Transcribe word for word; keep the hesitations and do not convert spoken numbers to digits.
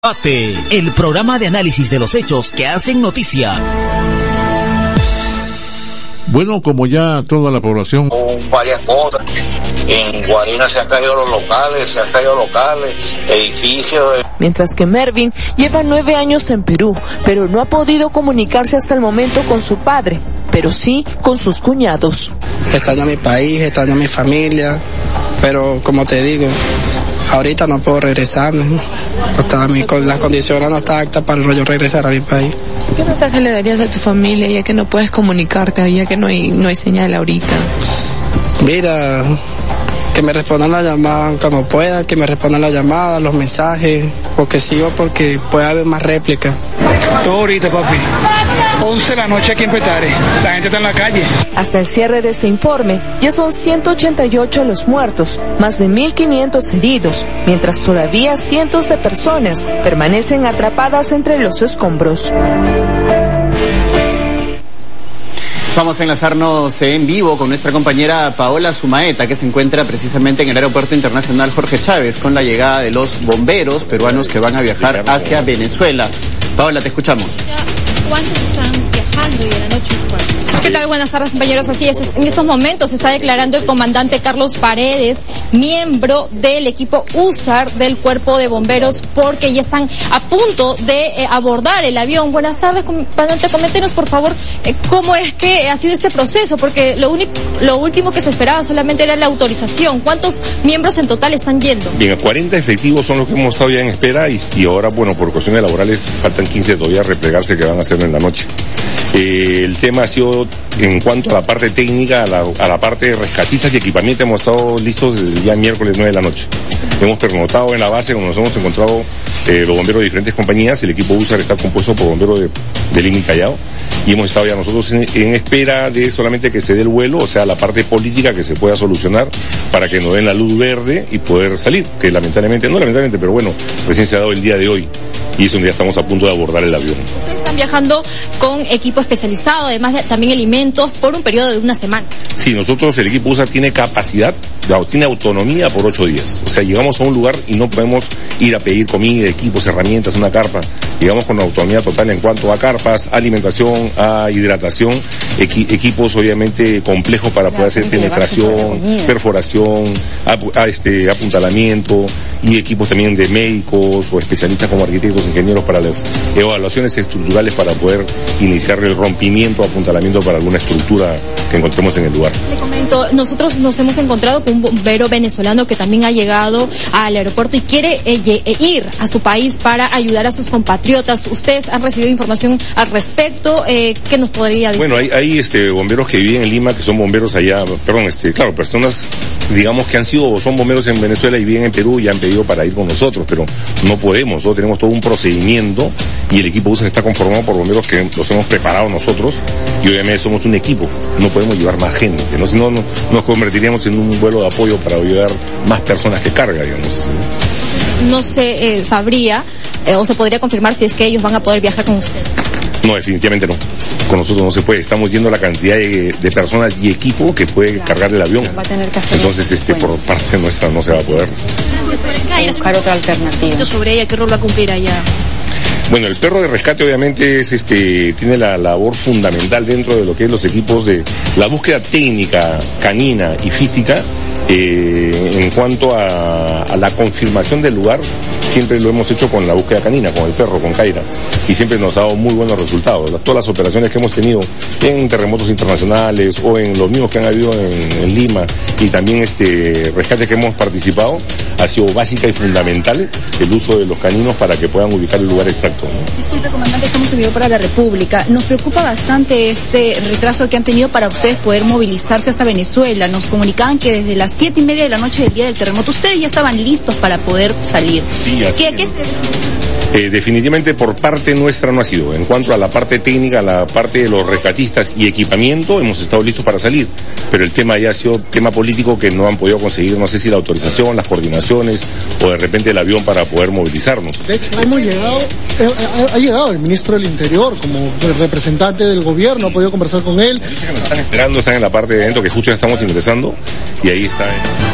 Debate, el programa de análisis de los hechos que hacen noticia. Bueno, como ya toda la población... Con varias cosas. En Guarina se han caído los locales, se han caído locales, edificios... De... Mientras que Mervin lleva nueve años en Perú, pero no ha podido comunicarse hasta el momento con su padre, pero sí con sus cuñados. Extraño a mi país, extraño a mi familia, pero como te digo... Ahorita no puedo regresar, ¿no? Hasta mi, con las condiciones no está apta para yo regresar a mi país. ¿Qué mensaje le darías a tu familia ya que no puedes comunicarte, ya que no hay no hay señal ahorita? Mira, que me respondan la llamada cuando puedan, que me respondan la llamada, los mensajes, porque sigo porque puede haber más réplicas. Todo ahorita, papi. once de la noche aquí en Petare. La gente está en la calle. Hasta el cierre de este informe, ya son ciento ochenta y ocho los muertos, más de mil quinientos heridos, mientras todavía cientos de personas permanecen atrapadas entre los escombros. Vamos a enlazarnos en vivo con nuestra compañera Paola Sumaeta, que se encuentra precisamente en el Aeropuerto Internacional Jorge Chávez, con la llegada de los bomberos peruanos que van a viajar hacia Venezuela. Paola, te escuchamos. ¿Cuántos están viajando y en la noche cuántos? ¿Qué tal? Buenas tardes, compañeros. Así es, en estos momentos se está declarando el comandante Carlos Paredes, miembro del equipo U S A R del Cuerpo de Bomberos, porque ya están a punto de eh, abordar el avión. Buenas tardes, comandante. Coméntenos, por favor, eh, cómo es que ha sido este proceso, porque lo único, lo último que se esperaba solamente era la autorización. ¿Cuántos miembros en total están yendo? Bien, cuarenta efectivos son los que hemos estado ya en espera y, y ahora, bueno, por cuestiones laborales faltan quince todavía a replegarse que van a hacer en la noche. Eh, el tema ha sido en cuanto a la parte técnica, a la, a la parte de rescatistas y equipamiento. Hemos estado listos desde el día miércoles nueve de la noche. Hemos pernoctado en la base donde nos hemos encontrado eh, los bomberos de diferentes compañías. El equipo U S A R está compuesto por bomberos de, de Lima y Callao. Y hemos estado ya nosotros en, en espera de solamente que se dé el vuelo, o sea, la parte política que se pueda solucionar para que nos den la luz verde y poder salir. Que lamentablemente, no lamentablemente, pero bueno, recién se ha dado el día de hoy. Y es donde ya estamos a punto de abordar el avión. Ustedes están viajando con equipo especializado, además de también alimentos, por un periodo de una semana. Sí, nosotros, el equipo U S A tiene capacidad, tiene autonomía por ocho días. O sea, llegamos a un lugar y no podemos ir a pedir comida, equipos, herramientas, una carpa. Llegamos con autonomía total en cuanto a carpas, alimentación, a hidratación, equi- equipos obviamente complejos para poder hacer penetración, perforación, ap- a este, apuntalamiento, y equipos también de médicos o especialistas como arquitectos, ingenieros para las evaluaciones estructurales para poder iniciar el rompimiento o apuntalamiento para alguna estructura que encontremos en el lugar. Le comento, nosotros nos hemos encontrado con un bombero venezolano que también ha llegado al aeropuerto y quiere eh, eh, ir a su país para ayudar a sus compatriotas. ¿Ustedes han recibido información al respecto? Eh, ¿Qué nos podría decir? Bueno, hay, hay este bomberos que viven en Lima, que son bomberos allá, perdón, este, claro, personas, digamos que han sido o son bomberos en Venezuela y viven en Perú y han pedido para ir con nosotros, pero no podemos, nosotros tenemos todo un procedimiento y el equipo U S A está conformado por bomberos que los hemos preparado nosotros y obviamente somos un equipo, no podemos llevar más gente, ¿no? Si no, no nos convertiríamos en un vuelo de apoyo para ayudar más personas que carga, digamos. No se eh, sabría eh, o se podría confirmar si es que ellos van a poder viajar con ustedes. No, definitivamente no. Con nosotros no se puede. Estamos viendo la cantidad de, de personas y equipo que puede claro, cargar el avión. Va a tener que hacer Entonces, este, por parte nuestra no se va a poder. Buscar otra alternativa. Sobre ella, ¿qué rol va a cumplir allá? Bueno, el perro de rescate obviamente es este, tiene la labor fundamental dentro de lo que es los equipos de la búsqueda técnica, canina y física. Eh, en cuanto a, a la confirmación del lugar, siempre lo hemos hecho con la búsqueda canina, con el perro, con Kaira, y siempre nos ha dado muy buenos resultados. Todas las operaciones que hemos tenido en terremotos internacionales o en los mismos que han habido en, en Lima y también este rescate que hemos participado, ha sido básica y fundamental el uso de los caninos para que puedan ubicar el lugar exacto, ¿no? Disculpe, comandante, estamos en vivo para la República. Nos preocupa bastante este retraso que han tenido para ustedes poder movilizarse hasta Venezuela. Nos comunicaban que desde las siete y media de la noche del día del terremoto ustedes ya estaban listos para poder salir. Sí, así ¿Qué, ¿qué se... Eh, definitivamente por parte nuestra no ha sido. En cuanto a la parte técnica, la parte de los rescatistas y equipamiento, hemos estado listos para salir. Pero el tema ya ha sido tema político que no han podido conseguir, no sé si la autorización, las coordinaciones o de repente el avión para poder movilizarnos. De hecho, hemos llegado, ha, ha llegado el ministro del Interior como el representante del gobierno, ha podido conversar con él. Nos están esperando, están en la parte de dentro que justo ya estamos ingresando y ahí está.